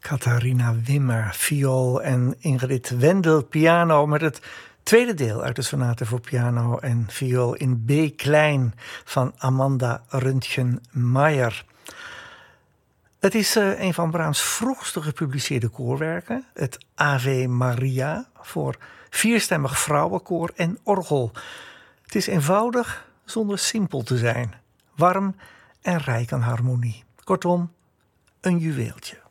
Catharina Wimmer, viool en Ingrid Wendel, piano, met het tweede deel uit de sonate voor piano en viool in B-klein van Amanda Röntgen-Meyer. Het is een van Brahms' vroegste gepubliceerde koorwerken, het Ave Maria, voor vierstemmig vrouwenkoor en orgel. Het is eenvoudig zonder simpel te zijn, warm en rijk aan harmonie. Kortom, een juweeltje.